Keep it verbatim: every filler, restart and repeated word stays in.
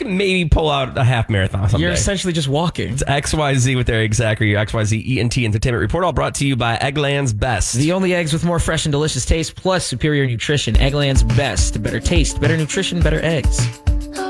can maybe pull out a half marathon someday. You're essentially just walking. It's X Y Z with Eric Zachary, your X Y Z E N T Entertainment Report, all brought to you by Eggland's Best. The only eggs with more fresh and delicious taste, plus superior nutrition. Eggland's Best. Better taste, better nutrition, better eggs.